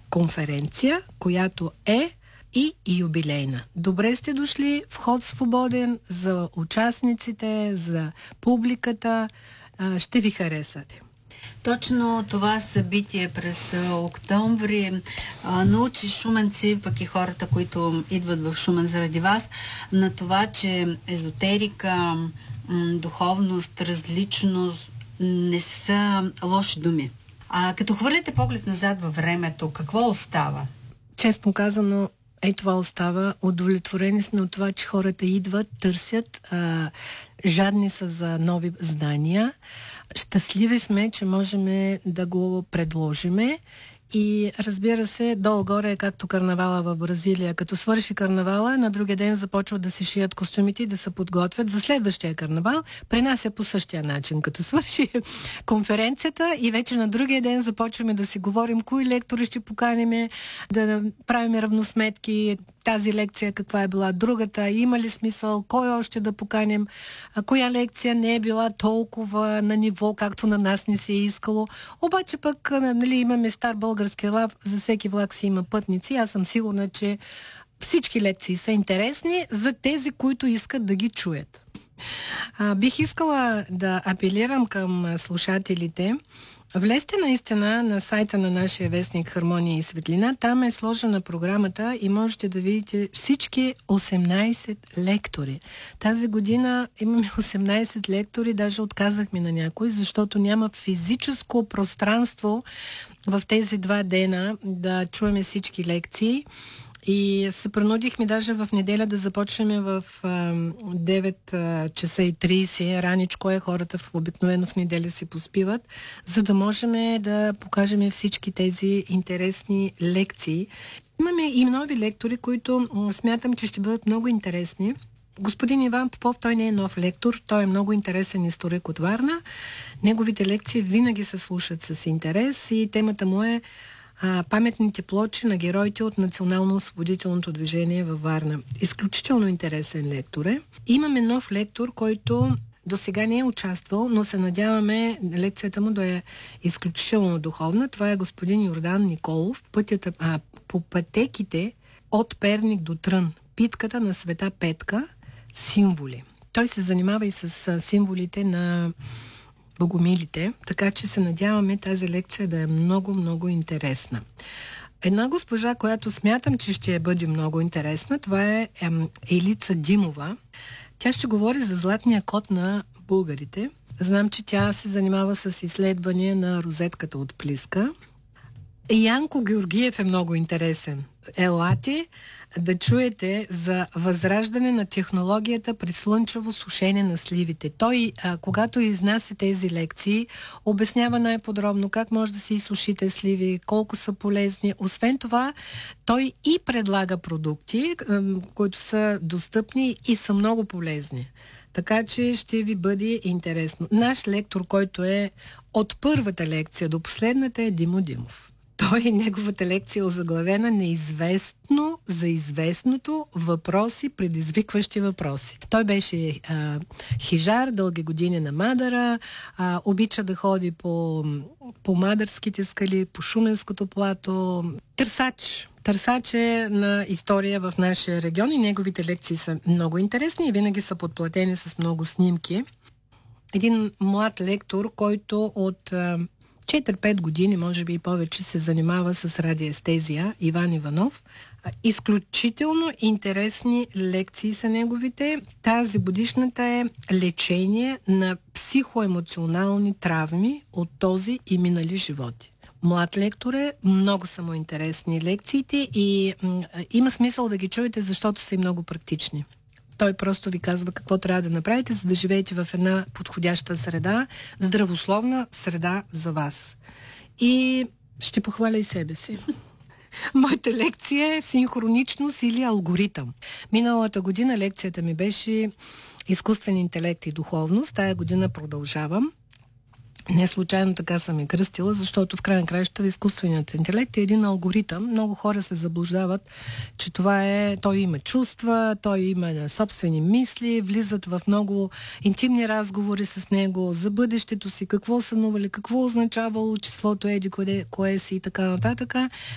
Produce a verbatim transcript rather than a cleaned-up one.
конференция, която е и юбилейна. Добре сте дошли, вход свободен за участниците, за публиката. Ще ви харесате. Точно това събитие през октомври а, научи шуменци, пък и хората, които идват в Шумен заради вас, на това, че езотерика, м, духовност, различност не са лоши думи. А като хвърляте поглед назад във времето, какво остава? Честно казано, е това остава. Удовлетворени сме от това, че хората идват, търсят, а, жадни са за нови знания. Щастливи сме, че можем да го предложиме. И разбира се, долу-горе е както карнавала в Бразилия. Като свърши карнавала, на другия ден започват да си шият костюмите и да се подготвят за следващия карнавал. При нас е по същия начин. Като свърши конференцията и вече на другия ден започваме да си говорим кои лектори ще поканим, да правим равносметки, тази лекция каква е била, другата, има ли смисъл, кой още да поканим, коя лекция не е била толкова на ниво, както на нас не се е искало. Обаче пък, нали, имаме стар български лав, за всеки влак си има пътници. Аз съм сигурна, че всички лекции са интересни за тези, които искат да ги чуят. А, бих искала да апелирам към слушателите. Влезте наистина на сайта на нашия вестник Хармония и светлина. Там е сложена програмата и можете да видите всички осемнайсет лектори. Тази година имаме осемнайсет лектори, даже отказахме на някой, защото няма физическо пространство в тези два дена да чуем всички лекции. И се принудихме даже в неделя да започнем в а, девет часа и трийсет. Раничко е, хората в обикновено в неделя си поспиват, за да можем да покажем всички тези интересни лекции. Имаме и нови лектори, които смятам, че ще бъдат много интересни. Господин Иван Попов, той не е нов лектор, той е много интересен историк от Варна. Неговите лекции винаги се слушат с интерес и темата му е А, паметните плочи на героите от Национално-освободителното движение във Варна. Изключително интересен лектор е. Имаме нов лектор, който до сега не е участвал, но се надяваме лекцията му да е изключително духовна. Това е господин Йордан Николов. Пътята, а, по пътеките от Перник до Трън. Питката на Света Петка. Символи. Той се занимава и с а, символите на богомилите, така че се надяваме тази лекция да е много, много интересна. Една госпожа, която смятам, че ще бъде много интересна, това е Елица Димова. Тя ще говори за златния код на българите. Знам, че тя се занимава с изследвания на розетката от Плиска. Янко Георгиев е много интересен. Елате да чуете за възраждане на технологията при слънчево сушене на сливите. Той, а, когато изнася тези лекции, обяснява най-подробно как може да си изсушите сливи, колко са полезни. Освен това, той и предлага продукти, които са достъпни и са много полезни. Така че ще ви бъде интересно. Наш лектор, който е от първата лекция до последната, е Димо Димов. Той и неговата лекция е озаглавена неизвестно за известното, въпроси, предизвикващи въпроси. Той беше а, хижар, дълги години на Мадара, а, обича да ходи по, по Мадарските скали, по Шуменското плато. Търсач. Търсач е на история в нашия регион и неговите лекции са много интересни и винаги са подплатени с много снимки. Един млад лектор, който от четири-пет години, може би и повече, се занимава с радиестезия, Иван Иванов. Изключително интересни лекции са неговите. Тази годишната е лечение на психоемоционални травми от този и минали животи. Млад лектор е, много са му интересни лекциите и м- има смисъл да ги чуете, защото са и много практични. Той просто ви казва какво трябва да направите, за да живеете в една подходяща среда, здравословна среда за вас. И ще похваля и себе си. Моята лекция е синхроничност или алгоритъм. Миналата година лекцията ми беше изкуствен интелект и духовност. Тая година продължавам. Не случайно така съм я кръстила, защото в крайна краища изкуственият интелект е един алгоритъм. Много хора се заблуждават, че това е, той има чувства, той има собствени мисли, влизат в много интимни разговори с него за бъдещето си, какво сънували, какво означавало числото еди, кое, кое си и така нататък.